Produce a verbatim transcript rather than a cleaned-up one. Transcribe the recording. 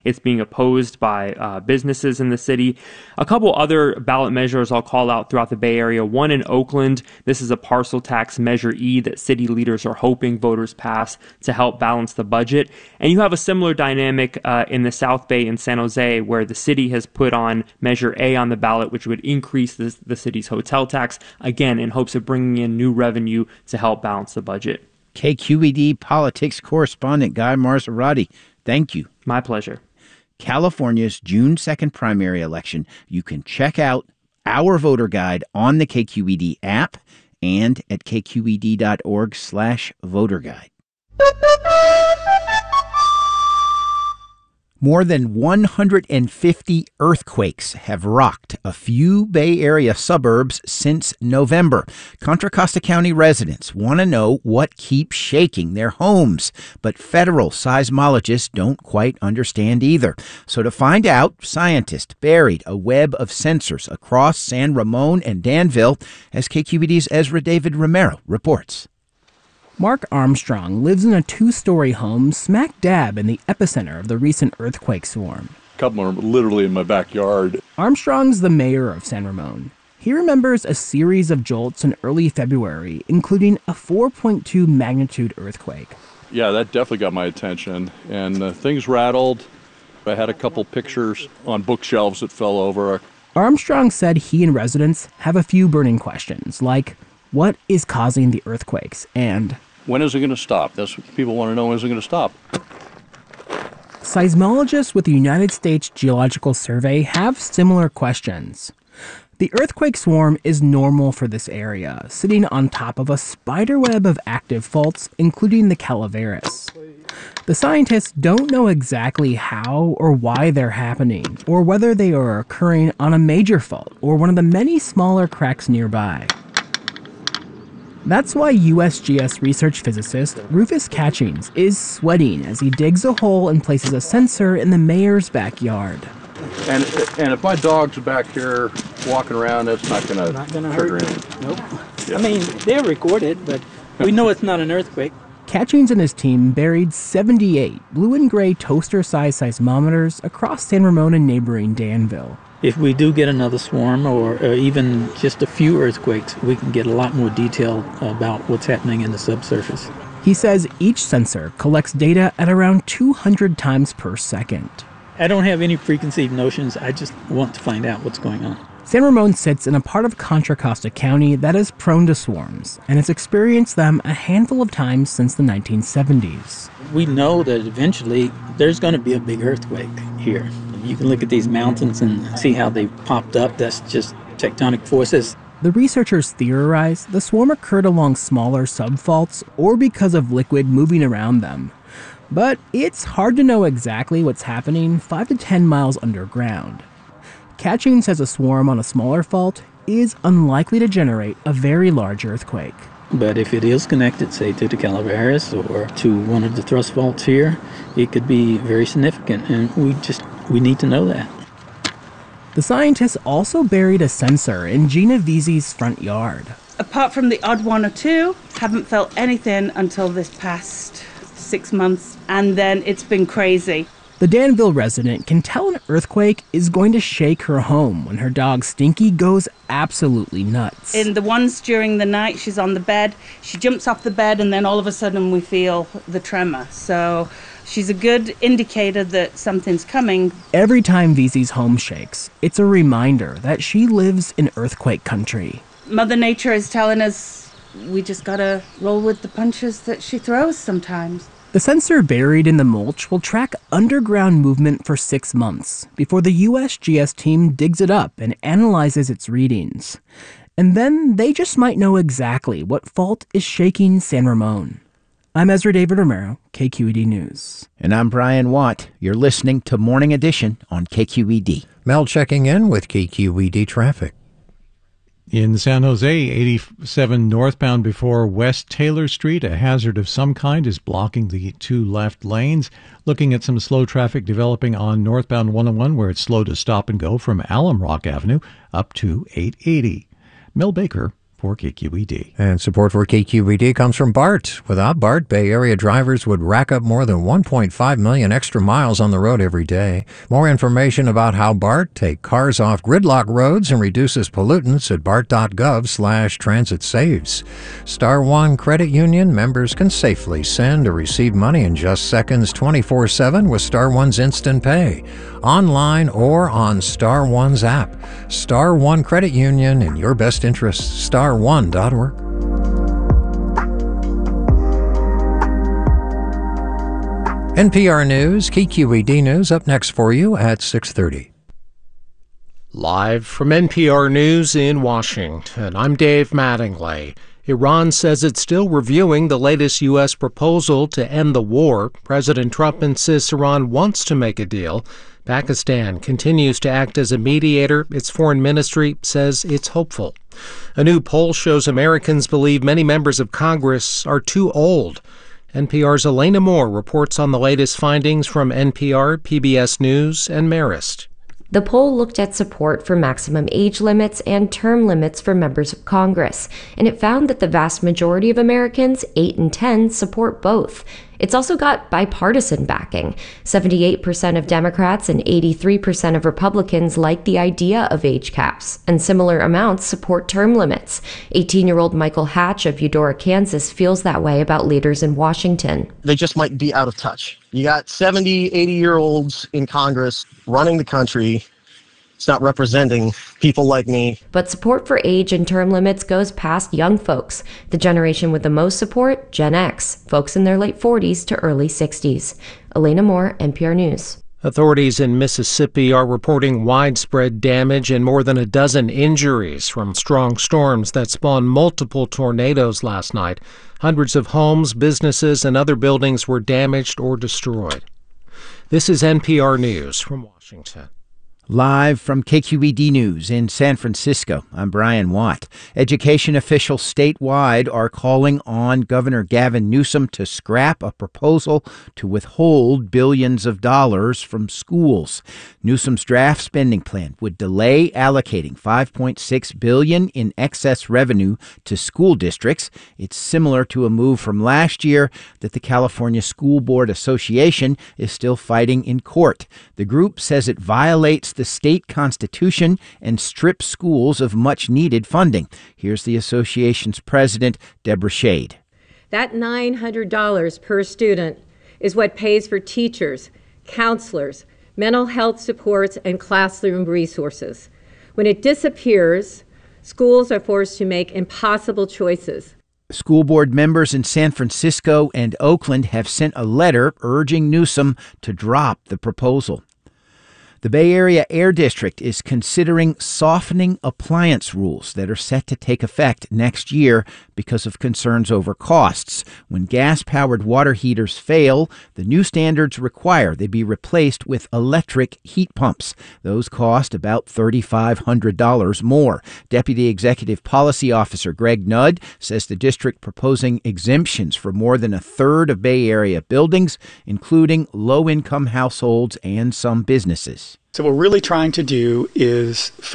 It's being opposed by uh, businesses in the city. A couple other ballot measures I'll call out throughout the Bay Area. One in Oakland. This is a parcel tax, Measure E, that city leaders are hoping voters pass to help balance the budget. And you have a similar dynamic uh, in the South Bay in San Jose, where the city has put on Measure A on the ballot, which would increase this, the city's hotel tax, again, in hopes of bringing in new revenue to help balance the budget. K Q E D politics correspondent Guy Marzorati, thank you. My pleasure. California's June second primary election. You can check out our voter guide on the K Q E D app and at kqed.org slash voter guide. More than one hundred fifty earthquakes have rocked a few Bay Area suburbs since November. Contra Costa County residents want to know what keeps shaking their homes, but federal seismologists don't quite understand either. So to find out, scientists buried a web of sensors across San Ramon and Danville, as K Q E D's Ezra David Romero reports. Mark Armstrong lives in a two-story home smack dab in the epicenter of the recent earthquake swarm. A couple are literally in my backyard. Armstrong's the mayor of San Ramon. He remembers a series of jolts in early February, including a four point two magnitude earthquake. Yeah, that definitely got my attention, and uh, things rattled. I had a couple pictures on bookshelves that fell over. Armstrong said he and residents have a few burning questions, like what is causing the earthquakes, and when is it going to stop? That's what people want to know. When is it going to stop? Seismologists with the United States Geological Survey have similar questions. The earthquake swarm is normal for this area, sitting on top of a spiderweb of active faults, including the Calaveras. The scientists don't know exactly how or why they're happening, or whether they are occurring on a major fault or one of the many smaller cracks nearby. That's why U S G S research physicist Rufus Catchings is sweating as he digs a hole and places a sensor in the mayor's backyard. And and if my dog's back here walking around, that's not going to trigger hurt. anything. Nope. Yeah. I mean, they're recorded, but we know it's not an earthquake. Catchings and his team buried seventy-eight blue and gray toaster-sized seismometers across San Ramon and neighboring Danville. If we do get another swarm or, or even just a few earthquakes, we can get a lot more detail about what's happening in the subsurface. He says each sensor collects data at around two hundred times per second. I don't have any preconceived notions. I just want to find out what's going on. San Ramon sits in a part of Contra Costa County that is prone to swarms, and has experienced them a handful of times since the nineteen seventies. We know that eventually there's going to be a big earthquake here. You can look at these mountains and see how they popped up. That's just tectonic forces. The researchers theorize the swarm occurred along smaller subfaults or because of liquid moving around them. But it's hard to know exactly what's happening five to ten miles underground. Catching says a swarm on a smaller fault is unlikely to generate a very large earthquake. But if it is connected, say, to the Calaveras or to one of the thrust faults here, it could be very significant, and we just we need to know that. The scientists also buried a sensor in Gina Veazey's front yard. Apart from the odd one or two, haven't felt anything until this past six months, and then it's been crazy. The Danville resident can tell an earthquake is going to shake her home when her dog Stinky goes absolutely nuts. In the ones during the night, she's on the bed, she jumps off the bed, and then all of a sudden we feel the tremor. So she's a good indicator that something's coming. Every time Veazey's home shakes, it's a reminder that she lives in earthquake country. Mother Nature is telling us we just gotta roll with the punches that she throws sometimes. The sensor buried in the mulch will track underground movement for six months before the U S G S team digs it up and analyzes its readings. And then they just might know exactly what fault is shaking San Ramon. I'm Ezra David Romero, K Q E D News. And I'm Brian Watt. You're listening to Morning Edition on K Q E D. Mel checking in with K Q E D traffic. In San Jose, eighty-seven northbound before West Taylor Street, a hazard of some kind is blocking the two left lanes. Looking at some slow traffic developing on northbound one oh one, where it's slow to stop and go from Alum Rock Avenue up to eight eighty. Mel Baker, for K Q E D. And support for K Q E D comes from BART. Without BART, Bay Area drivers would rack up more than one point five million extra miles on the road every day. More information about how BART take cars off gridlock roads and reduces pollutants at bart.gov slash transit saves. Star One Credit Union members can safely send or receive money in just seconds twenty-four seven with Star One's Instant Pay, online or on Star One's app. Star One Credit Union, in your best interest. star one dot org. N P R News, K Q E D News, up next for you at six thirty. Live from N P R News in Washington, I'm Dave Mattingly. Iran says it's still reviewing the latest U S proposal to end the war. President Trump insists Iran wants to make a deal. Pakistan continues to act as a mediator. Its foreign ministry says it's hopeful. A new poll shows Americans believe many members of Congress are too old. N P R's Elena Moore reports on the latest findings from N P R, P B S News, and Marist. The poll looked at support for maximum age limits and term limits for members of Congress, and it found that the vast majority of Americans, eight in ten, support both. It's also got bipartisan backing. seventy-eight percent of Democrats and eighty-three percent of Republicans like the idea of age caps, and similar amounts support term limits. eighteen-year-old Michael Hatch of Eudora, Kansas feels that way about leaders in Washington. They just might be out of touch. You got seventy, eighty-year-olds in Congress running the country. It's not representing people like me. But support for age and term limits goes past young folks. The generation with the most support, Gen X, folks in their late forties to early sixties. Elena Moore, N P R News. Authorities in Mississippi are reporting widespread damage and more than a dozen injuries from strong storms that spawned multiple tornadoes last night. Hundreds of homes, businesses, and other buildings were damaged or destroyed. This is N P R News from Washington. Live from K Q E D News in San Francisco, I'm Brian Watt. Education officials statewide are calling on Governor Gavin Newsom to scrap a proposal to withhold billions of dollars from schools. Newsom's draft spending plan would delay allocating five point six billion dollars in excess revenue to school districts. It's similar to a move from last year that the California School Board Association is still fighting in court. The group says it violates the state constitution and strips schools of much-needed funding. Here's the association's president, Deborah Shade. That nine hundred dollars per student is what pays for teachers, counselors, mental health supports, and classroom resources. When it disappears, schools are forced to make impossible choices. School board members in San Francisco and Oakland have sent a letter urging Newsom to drop the proposal. The Bay Area Air District is considering softening appliance rules that are set to take effect next year because of concerns over costs. When gas-powered water heaters fail, the new standards require they be replaced with electric heat pumps. Those cost about three thousand five hundred dollars more. Deputy Executive Policy Officer Greg Nudd says the district proposing exemptions for more than a third of Bay Area buildings, including low-income households and some businesses. So what we're really trying to do is